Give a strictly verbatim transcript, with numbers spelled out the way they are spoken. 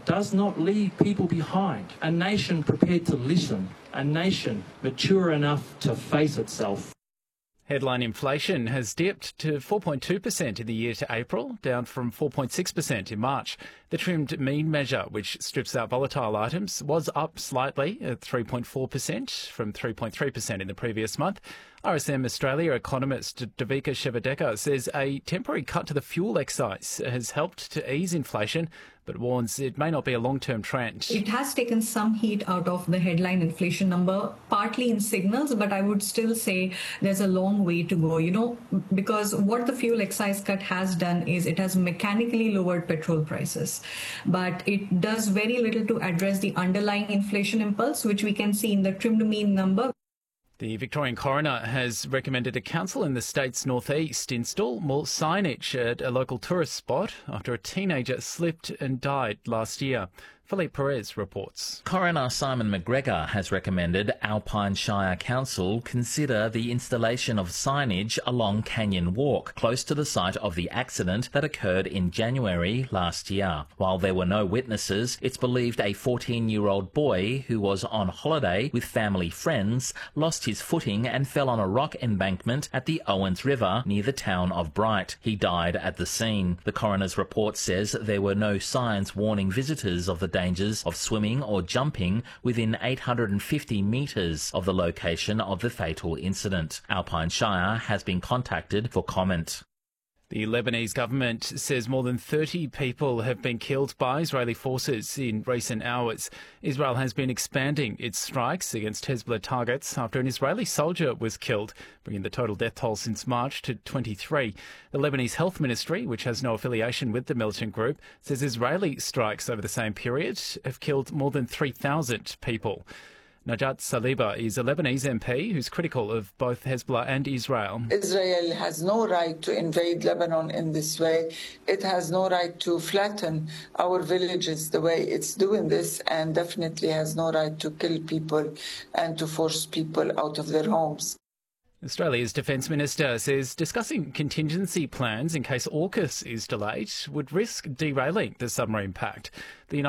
does not leave people behind. A nation prepared to listen, a nation mature enough to face itself. Headline inflation has dipped to four point two percent in the year to April, down from four point six percent in March. The trimmed mean measure, which strips out volatile items, was up slightly at three point four percent from three point three percent in the previous month. R S M Australia economist Devika Shivadeka says a temporary cut to the fuel excise has helped to ease inflation, but warns it may not be a long-term trend. It has taken some heat out of the headline inflation number, partly in signals, but I would still say there's a long way to go, you know, because what the fuel excise cut has done is it has mechanically lowered petrol prices, but it does very little to address the underlying inflation impulse, which we can see in the trimmed mean number. The Victorian coroner has recommended a council in the state's northeast install more signage at a local tourist spot after a teenager slipped and died last year. Philippe Perez reports. Coroner Simon McGregor has recommended Alpine Shire Council consider the installation of signage along Canyon Walk, close to the site of the accident that occurred in January last year. While there were no witnesses, it's believed a fourteen-year-old boy who was on holiday with family friends lost his footing and fell on a rock embankment at the Owens River near the town of Bright. He died at the scene. The coroner's report says there were no signs warning visitors of the dangers of swimming or jumping within eight hundred fifty metres of the location of the fatal incident. Alpine Shire has been contacted for comment. The Lebanese government says more than thirty people have been killed by Israeli forces in recent hours. Israel has been expanding its strikes against Hezbollah targets after an Israeli soldier was killed, bringing the total death toll since March to twenty-three. The Lebanese Health Ministry, which has no affiliation with the militant group, says Israeli strikes over the same period have killed more than three thousand people. Najat Saliba is a Lebanese M P who's critical of both Hezbollah and Israel. Israel has no right to invade Lebanon in this way. It has no right to flatten our villages the way it's doing this, and definitely has no right to kill people and to force people out of their homes. Australia's Defence Minister says discussing contingency plans in case AUKUS is delayed would risk derailing the submarine pact. The